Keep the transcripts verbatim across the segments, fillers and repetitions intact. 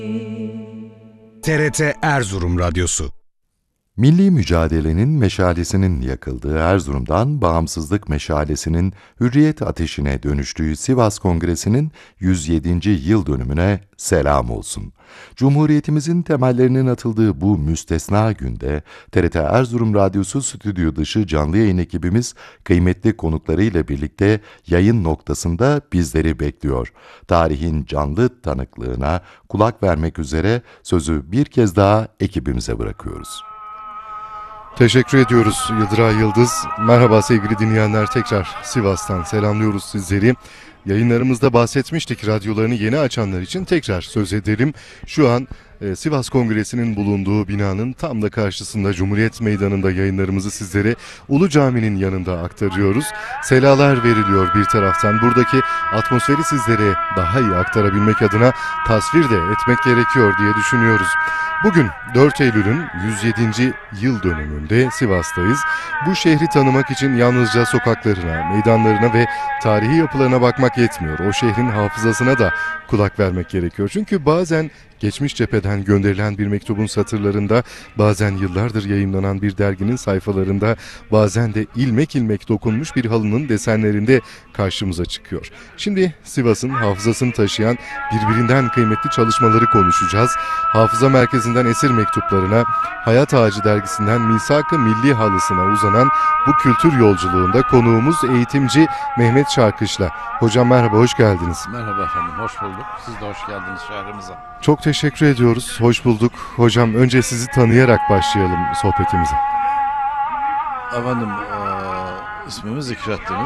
T R T Erzurum Radyosu. Milli mücadelenin meşalesinin yakıldığı Erzurum'dan bağımsızlık meşalesinin hürriyet ateşine dönüştüğü Sivas Kongresi'nin yüz yedinci yıl dönümüne selam olsun. Cumhuriyetimizin temellerinin atıldığı bu müstesna günde T R T Erzurum Radyosu stüdyo dışı canlı yayın ekibimiz kıymetli konuklarıyla birlikte yayın noktasında bizleri bekliyor. Tarihin canlı tanıklığına kulak vermek üzere sözü bir kez daha ekibimize bırakıyoruz. Teşekkür ediyoruz Yıldıray Yıldız. Merhaba sevgili dinleyenler, tekrar Sivas'tan selamlıyoruz sizleri. Yayınlarımızda bahsetmiştik, radyolarını yeni açanlar için tekrar söz edelim. Şu an e, Sivas Kongresi'nin bulunduğu binanın tam da karşısında Cumhuriyet Meydanı'nda yayınlarımızı sizlere Ulu Cami'nin yanında aktarıyoruz. Selalar veriliyor bir taraftan. Buradaki atmosferi sizlere daha iyi aktarabilmek adına tasvir de etmek gerekiyor diye düşünüyoruz. Bugün dört Eylül'ün yüz yedinci yıl dönümünde Sivas'tayız. Bu şehri tanımak için yalnızca sokaklarına, meydanlarına ve tarihi yapılarına bakmak yetmiyor. O şehrin hafızasına da kulak vermek gerekiyor. Çünkü bazen geçmiş cepheden gönderilen bir mektubun satırlarında, bazen yıllardır yayımlanan bir derginin sayfalarında, bazen de ilmek ilmek dokunmuş bir halının desenlerinde karşımıza çıkıyor. Şimdi Sivas'ın hafızasını taşıyan birbirinden kıymetli çalışmaları konuşacağız. Hafıza Merkezi'nden esir mektuplarına, Hayat Ağacı dergisinden Misak-ı Milli halısına uzanan bu kültür yolculuğunda konuğumuz eğitimci Mehmet Şarkışla. Hocam merhaba, hoş geldiniz. Merhaba efendim, hoş bulduk. Siz de hoş geldiniz şehrimize. Çok teşekkür ediyoruz, hoş bulduk. Hocam önce sizi tanıyarak başlayalım sohbetimize. Efendim, e, ismimi zikrettiniz.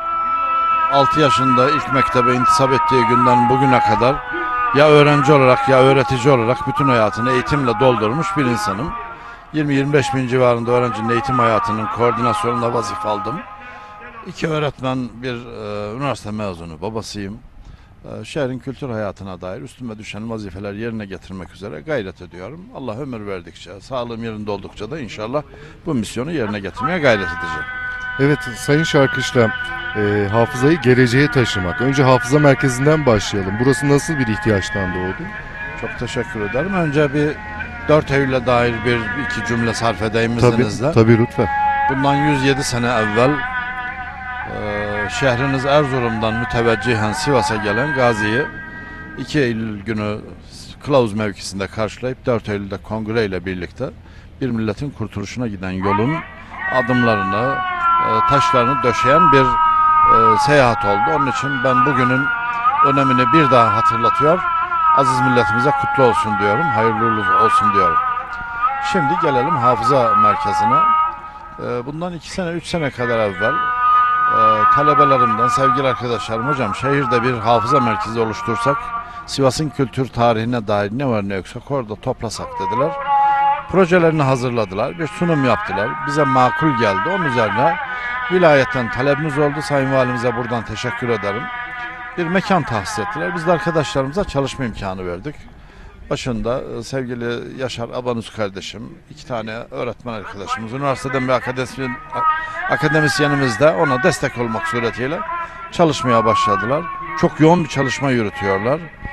altı yaşında ilk mektebe intisap ettiği günden bugüne kadar ya öğrenci olarak ya öğretici olarak bütün hayatını eğitimle doldurmuş bir insanım. yirmi yirmi beş bin civarında öğrencinin eğitim hayatının koordinasyonunda vazife aldım. İki öğretmen, bir e, üniversite mezunu babasıyım. E, şehrin kültür hayatına dair üstüme düşen vazifeler yerine getirmek üzere gayret ediyorum. Allah ömür verdikçe, sağlığım yerinde oldukça da inşallah bu misyonu yerine getirmeye gayret edeceğim. Evet Sayın Şarkışla, e, hafızayı geleceğe taşımak. Önce Hafıza Merkezi'nden başlayalım. Burası nasıl bir ihtiyaçtan doğdu? Çok teşekkür ederim. Önce bir dört Eylül'e dair bir iki cümle sarf edeyim izninizle. Tabii, tabii lütfen. Bundan yüz yedi sene evvel e, şehriniz Erzurum'dan müteveccihen Sivas'a gelen Gazi'yi iki Eylül günü Kılavuz mevkisinde karşılayıp dört Eylül'de kongre ile birlikte bir milletin kurtuluşuna giden yolun adımlarını, e, taşlarını döşeyen bir e, seyahat oldu. Onun için ben bugünün önemini bir daha hatırlatıyor. Aziz milletimize kutlu olsun diyorum, hayırlı uğurlu olsun diyorum. Şimdi gelelim Hafıza Merkezi'ne. Bundan iki sene, üç sene kadar evvel talebelerimden, sevgili arkadaşlarım, hocam şehirde bir hafıza merkezi oluştursak, Sivas'ın kültür tarihine dair ne var ne yoksa orada toplasak dediler. Projelerini hazırladılar, bir sunum yaptılar, bize makul geldi. Onun üzerine vilayetten talebimiz oldu, Sayın Valimize buradan teşekkür ederim. Bir mekan tahsis ettiler. Biz de arkadaşlarımıza çalışma imkanı verdik. Başında sevgili Yaşar Abanus kardeşim, iki tane öğretmen arkadaşımız, üniversiteden bir akademisyen, akademisyenimiz de ona destek olmak suretiyle çalışmaya başladılar. Çok yoğun bir çalışma yürütüyorlar.